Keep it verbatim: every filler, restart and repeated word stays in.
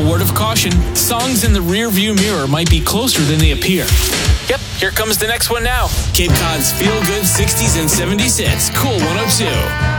word of caution, songs in the rear view mirror might be closer than they appear. Yep, here comes the next one now. Cape Cod's feel-good sixties and seventies hits, Cool one oh two.